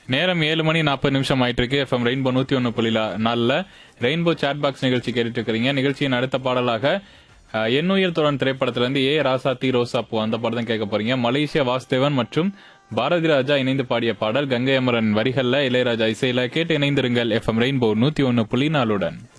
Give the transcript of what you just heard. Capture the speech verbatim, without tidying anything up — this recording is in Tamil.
நேரம் ஏழு மணி நாற்பது நிமிஷம் ஆயிட்டு இருக்கு. எஃப்எம் ரெயின்போ நூத்தி ஒன்னு புள்ளி நாலுல ரெயின்போ சாட் பாக்ஸ் நிகழ்ச்சி கேட்டுட்டு இருக்கிறீங்க. நிகழ்ச்சியின் அடுத்த பாடலாக அஹ், எண்ணுயிர் தோழன் திரைப்படத்திலிருந்து ஏ ராசாத்தி ரோசாப்பூ அந்த படம் கேட்க போறீங்க. மலேசியா வாசுதேவன் மற்றும் பாரதி ராஜா இணைந்து பாடிய பாடல் கங்கை அமரன் வரிகள்ல இளையராஜா இசையில கேட்டு இணைந்திருங்கள். எஃப்எம் ரெயின்போ நூத்தி ஒன்னு புள்ளி நாலுடன்.